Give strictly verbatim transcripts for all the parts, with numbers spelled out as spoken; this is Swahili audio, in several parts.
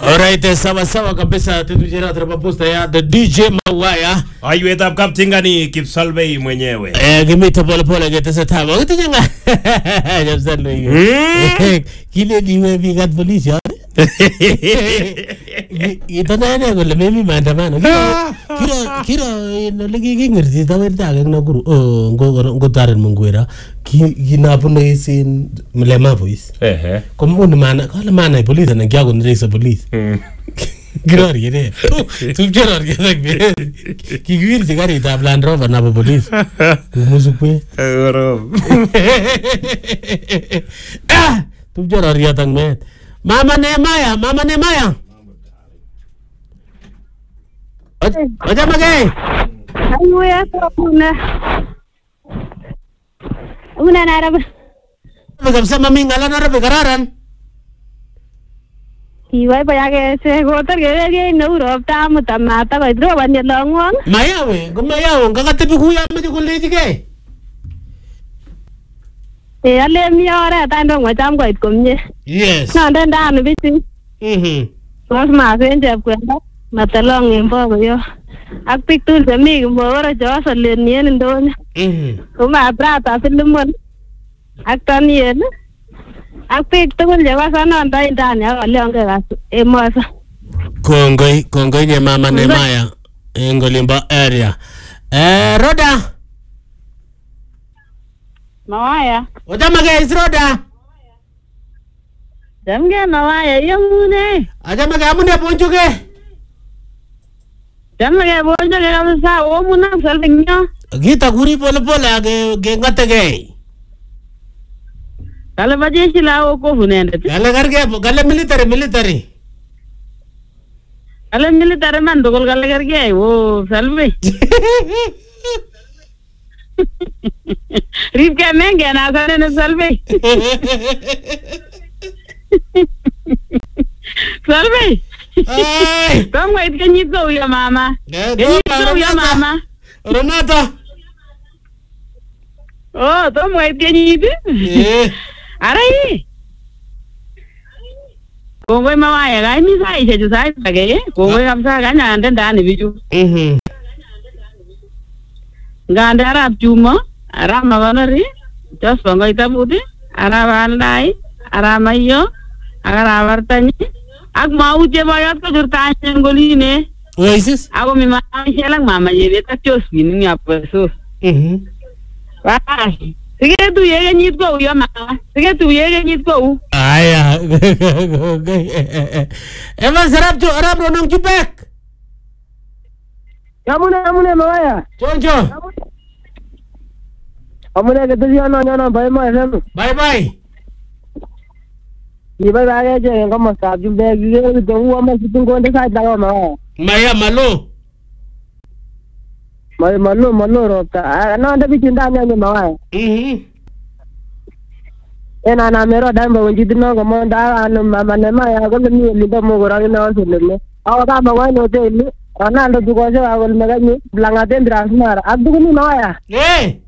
Alright, sawa sawa kabisa. Tutujera tunaposta ya the D J Mawaya. Aiwet up kaptinga ni Kipsalvei mwenyewe. Eh, gimita pole pole getesa tama. Utujenga. Jamsalwe. Kile diwe bigat polisi. Ito na na ko le memi maandamano. Kira kira no legi ngirti tawenta ga nakuru. Oh, ngo ngo taran mungwera. Ki ginapuna isin mlema voice. Ehe. Como un mana, kala mana polisi na kya gunre sa polisi. Kira riere. Tu kira riere. Ki gwir sigari ta Land Rover na polisi. Musukwe. Oro. Ah, tu kira riere tang met. Mama Nemaya, Mama Nemaya. Oja magay. Ayo ya una. Una narab. Bagam sa mami ngalan narab kararan. Iwai pa yake se gotar ge ge no rob ta mu ta mata ba dro ban lo ngong. Maya we, gumaya we, kakatebi kuya me ko le dige. E ale mi ora ta ndo ngwa cham koit komye. Yes. Na nden da no biti. Mhm. Ros ma sen je kwenda. Matalong imbo ko yo. Ak piktul se mi mo ora jo so le nien ndon. Mhm. Kuma brata filmon. Ak tanien. Ak piktul je wa sana ndai ndani ya le onge gas e mosa. Kongoi, kongoi nye Mama Nemaya. Ngolimba area. Eh, Roda. Mawaya. Oja magay is Roda. Jamge mawaya yamune. Aja magay amune ponjuge. Jamge bonjo ke kamsa o muna salvinyo. Gita guri pole pole age ge ngate ge. Kala baje sila o ko hunende. Gale garge gale military military. Kala military man dogol gale garge o salve. Rip ke menge na sare ne salve. Salve. Ay. Kom wait kan you go ya mama. Can you go ya mama? Renata. Oh, tom wait kan you. Eh. Arai. Kongoi mawaya ga mi sai je ju sai tage. Kongoi kamsa ga na ndan da ni biju. Mhm. Ganda arab cuma arab maganari jos bangga itabuti arab andai arab mayo arab artani ak mau je bayat ko jurtanya ngoline Oasis. aku mi mama selang mama je beta chos gini apa so Mhm. wah sige tu ye nyit ko yo mama sige tu ye nyit ko Aya. Emang serap tu Arab ronong cipek. Kamu na kamu na mawaya. Conco. Kamu na kita siapa nanya nanya bayi mawaya semu. Bye bye. Iba bagai je yang kamu sabju jumpa gigi itu uang masih tunggu anda sahaja tahu mawaya. Maya malu. Malu malu malu rota. Anak anda bicinta nanya mawaya. Mhm. Eh nana mero dan bawa jitu nong kamu dah anu mama nama ya aku ni lihat mau orang ini orang sini. Awak tak mawaya note ini. Karena anda juga saya awal megani belangatin transfer. Abdu ni mawaya. Eh.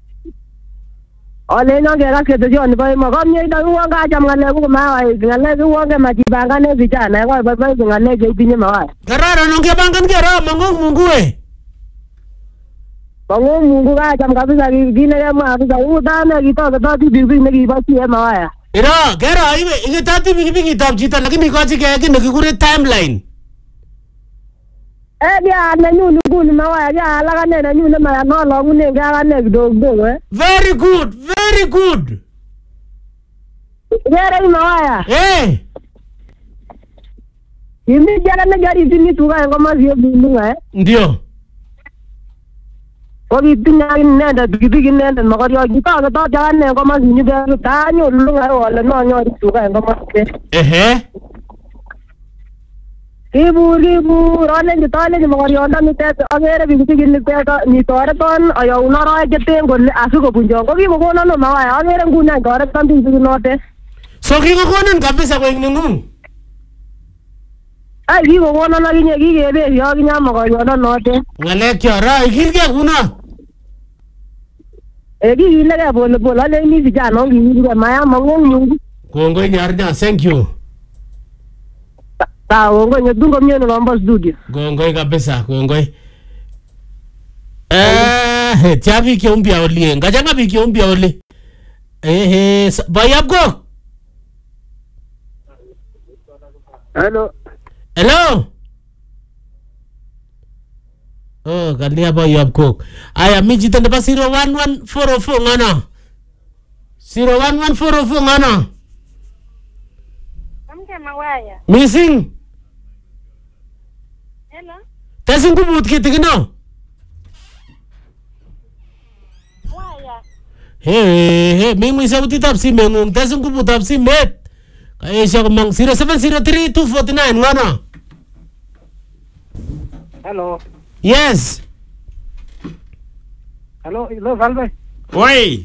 Oleh nong kira kita jual bayi makam ni dah uang kacam ngane aku mawaya. Ngane uang ke macam bangkan ni bicara. Aku bayi bayi ngane jadi ni mawaya. Kara ronong ke bangkan kira mangong munggu eh. Bangun munggu kacam kabisa gini ya mah kabisa. Udah ni kita kita tu bimbing ni pasti ya mawaya. Ira, kira ini ini tadi bingi bingi tab cita lagi ni kau cik kayak gini kure timeline. Eh dia ada nyunu guni mawaya dia ala kan ada nyunu mawaya no longu ni dia kan ni dog dog eh. Very good, very good. Dia ada mawaya. Eh. Ini jalan negara sini tu kan kau masih bingung eh. Ndio. Kau itu ni ni ada begitu gini ada makar ya kita kita jalan ni kau masih ni dia tanya lu ngai wala no nyori tu kan kau masih. Eh. Ribu ribu orang ni kita ni makar ya anda ni teh agar begitu gini teh ni tora ton ayah unara aja teh kau asu kau punjau kau ni kau nana mawaya agar guna kau orang kan tinggi no teh. So kiko konon kabisa ko ingningung. Ay kiko konon lagi ni kiko ebe ya kini makar ya no teh. Ngalek cara ikil ke kuna. Eh kiko lagi boleh boleh lagi ni sejak nong kiko maya mangong munggu. Kongoi nyarnya, thank you. Sawa, ngoi nyetungo mie namba studio. Gongoi kabisa, gongoi. Eh, tia biik cheumpya oli. Ngachanga biik cheumpya oli. Eh, eh, bayab go. Hello. Hello. Oh, kalia bayab go. Aya mi chito nebo zero one one four oh four ngana. zero one one four oh four ngana. Amke mawaya. Missing. Hello. Tesin kubut kitigino. Waya. Hey, hey, mimi sauti tap si mengung tesin kubut tap si met. Kaya siya kumang zero seven zero three two four nine ngana. Hello. Yes. Hello, hello Salve. Oi.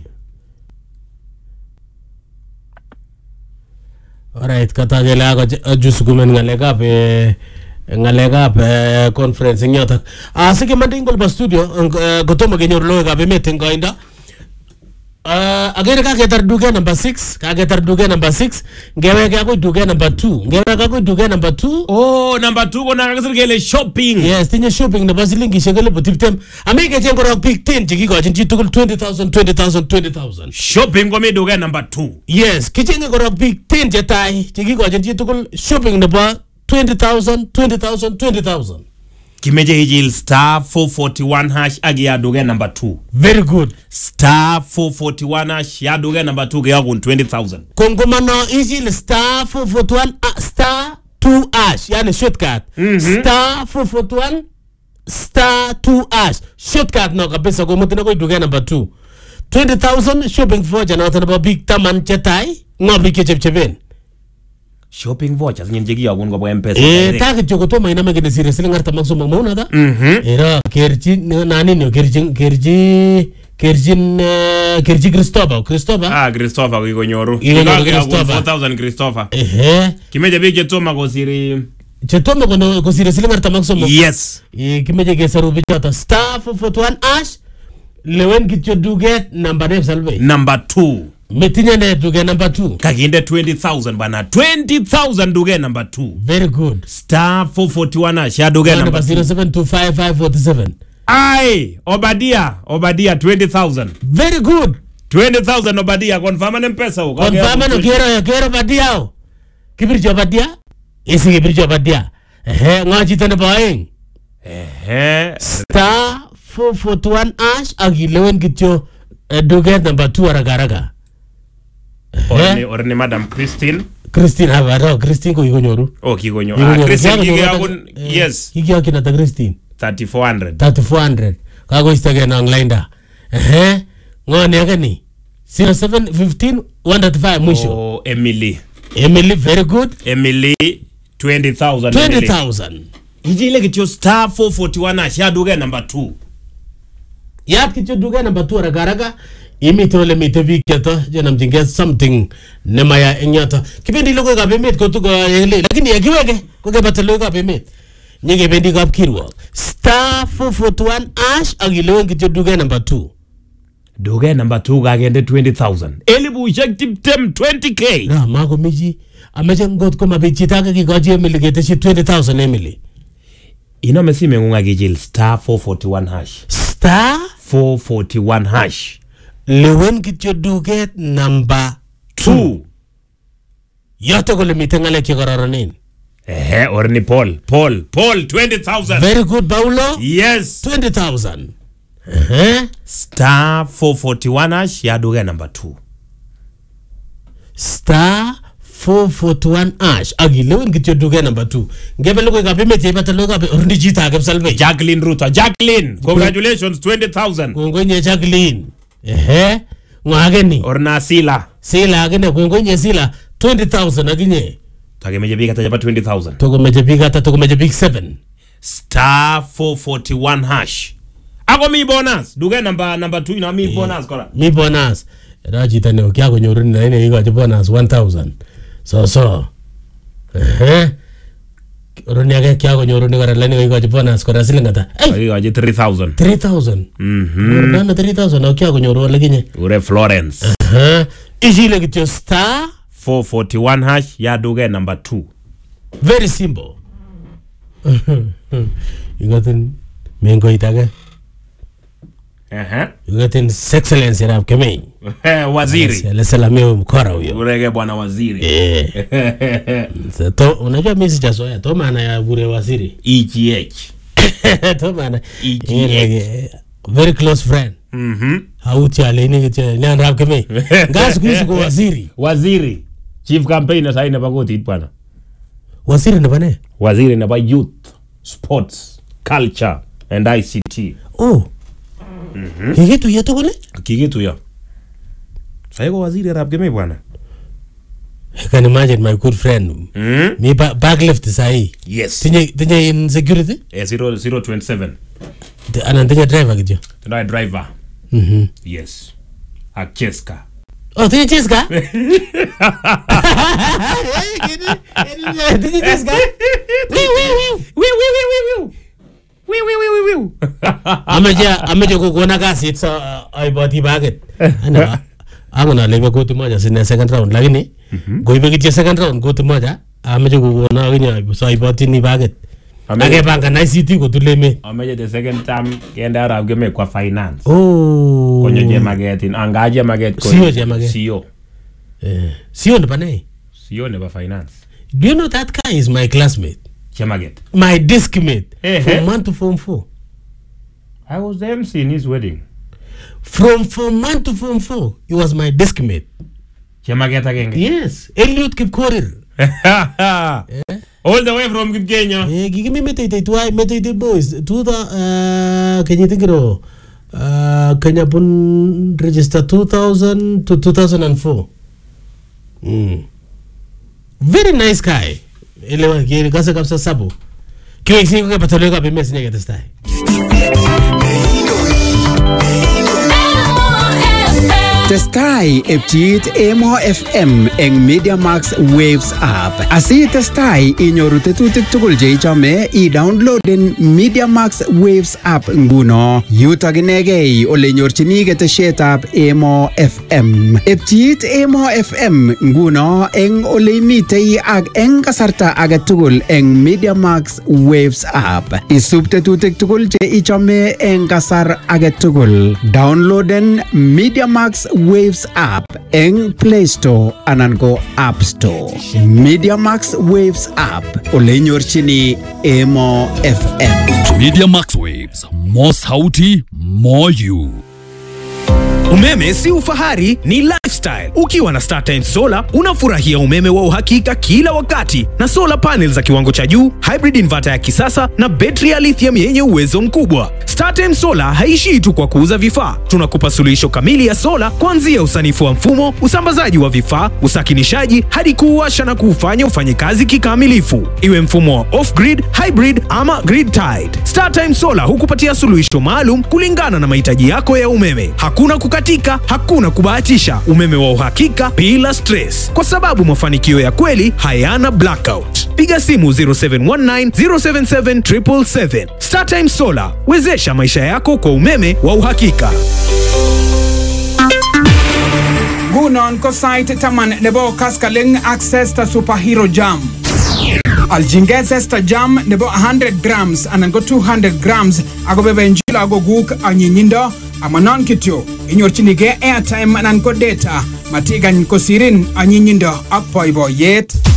Alright, kata gele ako jusukumen ngalekap eh ngalekap eh conference nyoto. Ah sige mandingol ba studio gotomo genyor loe ka be meeting kainda. Uh, agere ka ketar duge number six, ka ketar duge number six, ngewe ka ko duge number two, ngewe ka ko duge number two. Oh, number two kona kasir kele shopping. Yes, tinye shopping na basilingi shegele butiptem. Ameke jengo rock pick ten chiki ko chinchi tukul twenty thousand, twenty thousand, twenty thousand. Shopping ko me duge number two. Yes, kichenge ko rock pick ten jetai chiki ko chinchi tukul shopping na ba twenty thousand, twenty thousand, twenty thousand. Kimeje hijil star four forty-one hash agi ya duge number two. Very good. Star four forty-one hash ya duge number two kaya kun twenty thousand. Kongomano hijil star four forty-one uh, star two hash yani shortcut. Mm-hmm. Star four forty-one star two hash shortcut no kabisa ko mutina ko duge number two. twenty thousand shopping voucher na otana big taman chetai ngobi ke chepchepen. Shopping vouchers nyinjigi ya kun kwa M-Pesa. Eh taki chokoto maina megene sire sile ngarta makso magmauna da. Mhm. Era kerji nani no kerji kerji kerji kerji Christopher Christopher. Ah, Christopher ko ikonyoru. Ikonyoru Christopher. four thousand Christopher. Ehe. Kimeje bige toma ko siri. Chetoma kono ko sire sile ngarta makso mo. Yes. Eh kimeje ke saru bichata star four forty-one ash lewen kityo duget number name salve. Number two. Metinya ne duget number two. Kaginde twenty thousand bana. twenty thousand duge number two. Very good. Star four forty-one hash ya duge number two. zero seven two five five four seven. Ai, Obadia, Obadia twenty thousand. Very good. twenty thousand Obadia confirm na M-Pesa huko. Confirm no quiero quiero Obadia. Kibirjo Obadia? Isi kibirjo Obadia. Eh, ngaji tane baeng. Eh. Star four forty-one ash agilewen kityo duget number two aragaraga. Orne orne Madam Christine. Christine Havaro, Christine ko ikonyoru. Oh, kigonyo. Ah, Christine kige akun yes. Kige akina ta Christine. thirty-four hundred. thirty-four hundred. Kago istage na online da. Eh, ngone yakani. zero seven one five one thirty-five mwisho. Oh, Emily. Emily, very good. Emily twenty thousand. twenty thousand. Iji ile kityo star four forty-one hash ya duge number two. Yap kityo duge number two aragaraga. Imi tole mite viketa jana mjingia something nema ya enyata. Kipendi loko ka pemit ko tuko yele. Lakini ya kiweke ko ke batalo ka pemit. Nyenge pendi ka kirwa. Star four forty-one ash agilewen kityo duge number two. Duge number two kagende twenty thousand. Elibu ishek tiptem twenty K. Na mako miji ameche ngot ko mabichitaka kikoji Emily geteshi twenty thousand Emily. Ino mesime ngunga kijil star four forty-one hash. Star four forty-one hash. lewen kityo duget number two. Yote kole mitengale kikororonin. Eh, orni Paul. Paul. Paul, twenty thousand. Very good, Paulo. Yes. twenty thousand. Uh-huh. Star four forty-one hash ya duge number two. Star four forty-one ash agilewen kityo duge number two. Ngebe loko kapime tiba talo kape orni jita kapsalve. Jacqueline Ruta. Jacqueline, congratulations, twenty thousand. Kwenye Jacqueline. Ehe. Ngageni. Orna Sila. Sila agene kwenye Sila twenty thousand aginye. Tage meje bika tajapa twenty thousand. Toko meje bika ta toko meje bika seven. Star four forty-one hash. Ako mi bonus. Duge number number two ina mi bonus kora. Mi bonus. Raji tane ukia konyoru na ine iko bonus one thousand. So so. Eh. Oroni age kya konyoru ni kora lani iko bonus kora silingata. Hey, iko three thousand. three thousand. Mhm. Orona three thousand ukia konyoru lakinye. Ure Florence. Eh. Ijile kityo star four forty-one hash ya duge number two. Very simple. You got in Mengo Itaga. Ehe. You got in Excellency Arab Kemei. Waziri. Let's salamia mkora huyo. Urege bwana waziri. Eh. To unajua mimi sijazoea to maana ya bure waziri. E G H. To maana E G H. Very close friend. Mhm. Hauti alini kiche ni Arab Kemei. Gas kuishi kwa waziri. Waziri. Chief campaigner sai na bagoti bwana. Waziri ni bane? Waziri na ba youth, sports, culture and I C T. Oh. Mhm. Kikitu yetu kule? Kikitu ya. Sai kwa waziri Arab Kemei bwana. I can imagine my good friend. Mhm. Me ba back left sai. Yes. Tinye tinye in security? Eh zero zero twenty-seven. Ana tinye driver kijo. Tuna driver. Mhm. Yes. Acheska. Oh, tinye Cheska? Tinye Cheska? Wiu wiu wiu. Wiu wiu wiu wiu. Wiu wiu wiu wiu. Ameje ameje kukona kasit so aiboti baget. Ana amuna lebe koti moja sine second round lakini goibe kityo second round koti moja ameje kukona kinya so aiboti ni baget. Age panga na I C T kotuleme. Ameje the second term kenda Arab Kemei kwa finance. Oh. Konyo je magetin angaje maget ko. Sio je maget. Sio. Eh. Sio ne bane. Sio ne ba finance. Do you know that guy is my classmate? Je maget. My desk mate. Eh, From eh. one to form four. I was the M C in his wedding. From form one to form four, he was my desk mate. Je maget agenge. Yes. Eliud Kipkorir. All the way from Kenya. Eh, gigi mi mete ite tuai mete ite boys. Tu da uh, Kenya tingiro. Uh, Kenya pun register two thousand to two thousand four. Mm. Very nice guy. Elewa kiri kasa kapsa sabo. Kiyo iksi kwa patolo kwa bime sinye kete stai. Testai epchit Emo F M eng Media Max Waves app. Asi testai inyoru tetutik tugul che ichome i-downloaden Media Max Waves app nguno. Yutok inegei ole nyorchini ketesietab Emo F M. Epchit Emo F M nguno eng ole imitei ak eng kasarta age tugul eng Media Max Waves app. Isub tetutik tugul che ichome eng kasar age tugul. Downloaden Media Max Waves app eng Play Store anan ko App Store. Media Max Waves app ole nyorchini Emo F M. Media Max Waves, more sauti, more you. Umeme si ufahari, ni lifestyle. Ukiwa na StarTimes Solar, unafurahia umeme wa uhakika kila wakati na solar panels za kiwango cha juu, hybrid inverter ya kisasa na betri ya lithium yenye uwezo mkubwa. StarTimes Solar haishii tu kwa kuuza vifaa. Tunakupa suluhisho kamili ya solar kuanzia usanifu wa mfumo, usambazaji wa vifaa, usakinishaji hadi kuuwasha na kuufanya ufanye kazi kikamilifu. Iwe mfumo wa off-grid, hybrid ama grid tied. StarTimes Solar hukupatia suluhisho maalum kulingana na mahitaji yako ya umeme. Hakuna kukatika, hakuna kubahatisha, umeme wa uhakika bila stress. Kwa sababu mafanikio ya kweli hayana blackout. Piga simu zero seven one nine zero seven seven seven seven seven. StarTimes Solar, wezesha maisha yako kwa umeme wa uhakika. Gunon ko site taman nebo Kaskaling access ta superhero jam. Aljinget esta jam nebo one hundred grams anan go two hundred grams ago benjila ago guk anyinyindo amanon kityo inyorchinige airtime anan ko data matigan ko sirin anyinyindo ak boiboyet.